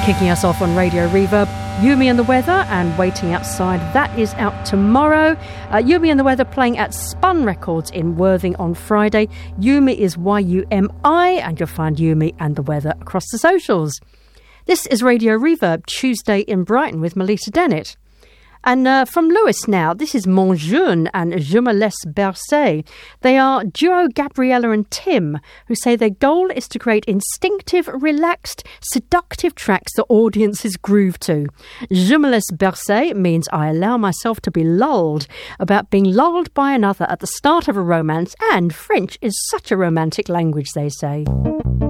Kicking us off on Radio Reverb, Yumi and the Weather and Waiting Outside. That is out tomorrow. Yumi and the Weather playing at Spun Records in Worthing on Friday. Yumi is Y-U-M-I, and you'll find Yumi and the Weather across the socials. This is Radio Reverb, Tuesday in Brighton with Melissa Dennett. And from Lewis now, this is Mon Jeune and Je me laisse bercer. They are duo Gabriella and Tim, who say their goal is to create instinctive, relaxed, seductive tracks the audiences groove to. Je me laisse bercer means I allow myself to be lulled, about being lulled by another at the start of a romance, and French is such a romantic language, they say.